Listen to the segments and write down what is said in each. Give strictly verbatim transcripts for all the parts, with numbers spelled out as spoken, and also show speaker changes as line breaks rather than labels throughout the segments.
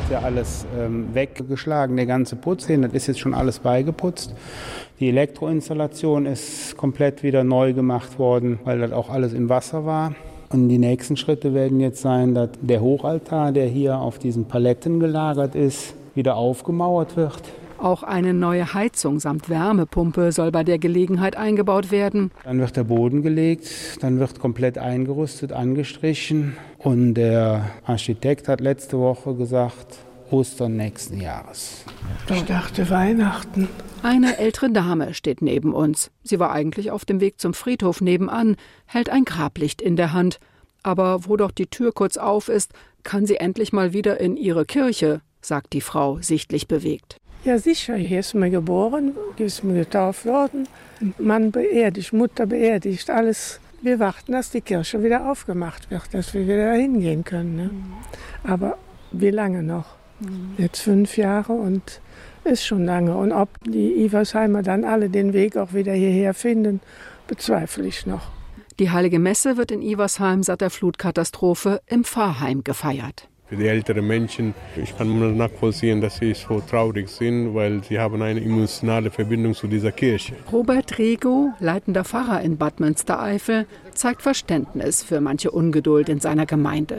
ja alles ähm, weggeschlagen, der ganze Putz hin, das ist jetzt schon alles beigeputzt. Die Elektroinstallation ist komplett wieder neu gemacht worden, weil das auch alles in Wasser war. Und die nächsten Schritte werden jetzt sein, dass der Hochaltar, der hier auf diesen Paletten gelagert ist, wieder aufgemauert wird.
Auch eine neue Heizung samt Wärmepumpe soll bei der Gelegenheit eingebaut werden.
Dann wird der Boden gelegt, dann wird komplett eingerüstet, angestrichen. Und der Architekt hat letzte Woche gesagt, Ostern nächsten Jahres.
Ich dachte Weihnachten.
Eine ältere Dame steht neben uns. Sie war eigentlich auf dem Weg zum Friedhof nebenan, hält ein Grablicht in der Hand. Aber wo doch die Tür kurz auf ist, kann sie endlich mal wieder in ihre Kirche, sagt die Frau, sichtlich bewegt.
Ja sicher, hier ist man geboren, hier ist man getauft worden, Mann beerdigt, Mutter beerdigt, alles. Wir warten, dass die Kirche wieder aufgemacht wird, dass wir wieder hingehen können. Ne? Aber wie lange noch? Jetzt fünf Jahre und ist schon lange. Und ob die Iversheimer dann alle den Weg auch wieder hierher finden, bezweifle ich noch.
Die Heilige Messe wird in Iversheim seit der Flutkatastrophe im Pfarrheim gefeiert.
Für die älteren Menschen, ich kann nachvollziehen, dass sie so traurig sind, weil sie haben eine emotionale Verbindung zu dieser Kirche.
Robert Rego, leitender Pfarrer in Bad Münstereifel, zeigt Verständnis für manche Ungeduld in seiner Gemeinde.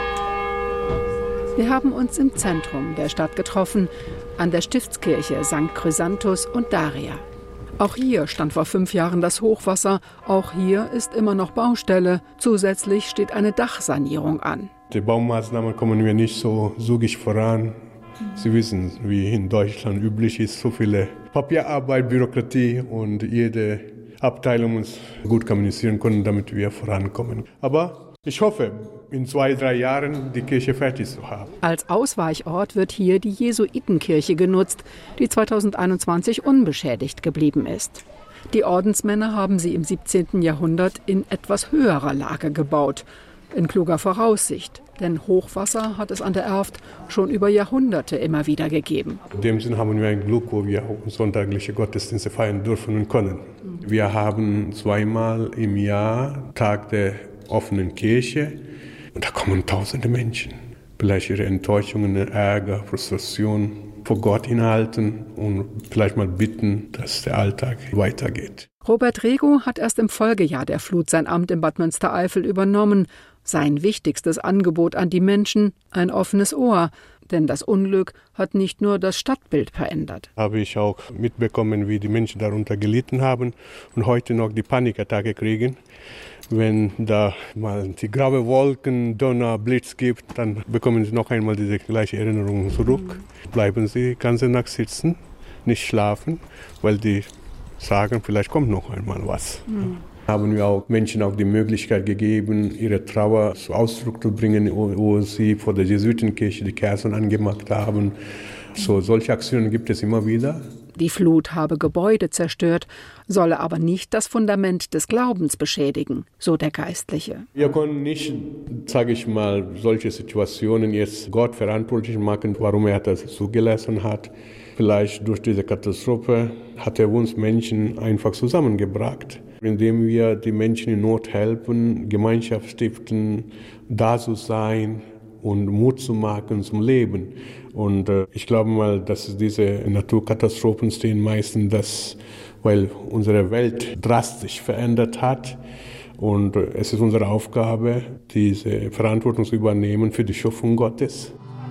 Wir haben uns im Zentrum der Stadt getroffen, an der Stiftskirche Sankt Chrysanthus und Daria. Auch hier stand vor fünf Jahren das Hochwasser, auch hier ist immer noch Baustelle. Zusätzlich steht eine Dachsanierung an.
Die Baumaßnahmen kommen wir nicht so zügig voran. Sie wissen, wie in Deutschland üblich ist, so viele Papierarbeit, Bürokratie und jede Abteilung muss gut kommunizieren können, damit wir vorankommen. Aber ich hoffe, in zwei, drei Jahren die Kirche fertig zu haben.
Als Ausweichort wird hier die Jesuitenkirche genutzt, die zweitausendeinundzwanzig unbeschädigt geblieben ist. Die Ordensmänner haben sie im siebzehnten Jahrhundert in etwas höherer Lage gebaut. In kluger Voraussicht, denn Hochwasser hat es an der Erft schon über Jahrhunderte immer wieder gegeben.
In dem Sinne haben wir ein Glück, wo wir sonntagliche Gottesdienste feiern dürfen und können. Wir haben zweimal im Jahr Tag der offenen Kirche und da kommen tausende Menschen. Vielleicht ihre Enttäuschungen, Ärger, Frustration vor Gott hinhalten und vielleicht mal bitten, dass der Alltag weitergeht.
Robert Rego hat erst im Folgejahr der Flut sein Amt in Bad Münstereifel übernommen. Sein wichtigstes Angebot an die Menschen, ein offenes Ohr. Denn das Unglück hat nicht nur das Stadtbild verändert.
Habe ich auch mitbekommen, wie die Menschen darunter gelitten haben und heute noch die Panikattacke kriegen. Wenn da mal die graue Wolken, Donner, Blitz gibt, dann bekommen sie noch einmal diese gleiche Erinnerung zurück. Bleiben sie die ganze Nacht sitzen, nicht schlafen, weil die sagen, vielleicht kommt noch einmal was. Mhm. Haben wir auch Menschen auch die Möglichkeit gegeben, ihre Trauer zu Ausdruck zu bringen, wo sie vor der Jesuitenkirche die Kerzen angemacht haben. So, solche Aktionen gibt es immer wieder.
Die Flut habe Gebäude zerstört, solle aber nicht das Fundament des Glaubens beschädigen, so der Geistliche.
Wir können nicht, sage ich mal, solche Situationen jetzt Gott verantwortlich machen, warum er das zugelassen hat. Vielleicht durch diese Katastrophe hat er uns Menschen einfach zusammengebracht, indem wir die Menschen in Not helfen, Gemeinschaft stiften, da zu sein und Mut zu machen zum Leben. Und äh, ich glaube mal, dass diese Naturkatastrophen stehen meistens, das, weil unsere Welt drastisch verändert hat. Und äh, es ist unsere Aufgabe, diese Verantwortung zu übernehmen für die Schöpfung Gottes.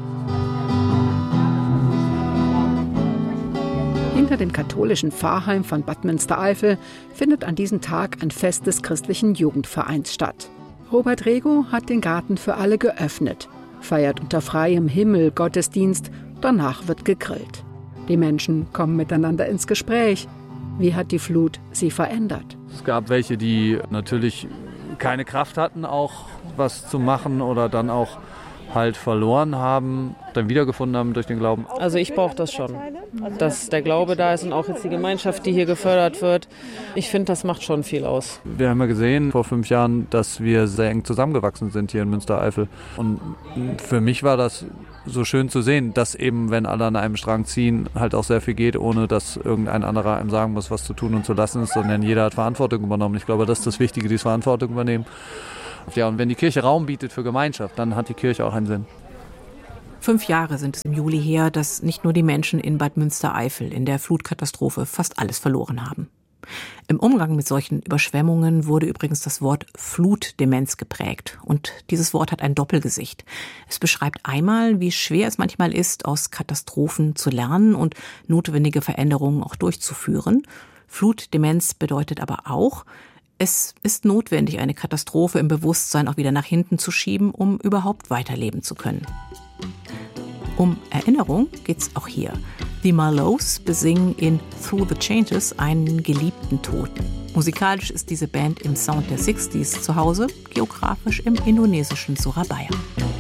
Hinter dem katholischen Pfarrheim von Bad Münstereifel findet an diesem Tag ein Fest des christlichen Jugendvereins statt. Robert Rego hat den Garten für alle geöffnet, feiert unter freiem Himmel Gottesdienst, danach wird gegrillt. Die Menschen kommen miteinander ins Gespräch. Wie hat die Flut sie verändert?
Es gab welche, die natürlich keine Kraft hatten, auch was zu machen oder dann auch halt verloren haben, dann wiedergefunden haben durch den Glauben.
Also ich brauche das schon, dass der Glaube da ist und auch jetzt die Gemeinschaft, die hier gefördert wird. Ich finde, das macht schon viel aus.
Wir haben ja gesehen vor fünf Jahren, dass wir sehr eng zusammengewachsen sind hier in Münstereifel. Und für mich war das so schön zu sehen, dass eben, wenn alle an einem Strang ziehen, halt auch sehr viel geht, ohne dass irgendein anderer einem sagen muss, was zu tun und zu lassen ist, sondern jeder hat Verantwortung übernommen. Ich glaube, das ist das Wichtige, die Verantwortung übernehmen. Ja, und wenn die Kirche Raum bietet für Gemeinschaft, dann hat die Kirche auch einen Sinn.
Fünf Jahre sind es im Juli her, dass nicht nur die Menschen in Bad Münstereifel in der Flutkatastrophe fast alles verloren haben. Im Umgang mit solchen Überschwemmungen wurde übrigens das Wort Flutdemenz geprägt. Und dieses Wort hat ein Doppelgesicht. Es beschreibt einmal, wie schwer es manchmal ist, aus Katastrophen zu lernen und notwendige Veränderungen auch durchzuführen. Flutdemenz bedeutet aber auch, es ist notwendig, eine Katastrophe im Bewusstsein auch wieder nach hinten zu schieben, um überhaupt weiterleben zu können. Um Erinnerung geht's auch hier. Die Marlows besingen in Through the Changes einen geliebten Toten. Musikalisch ist diese Band im Sound der sechziger zu Hause, geografisch im indonesischen Surabaya.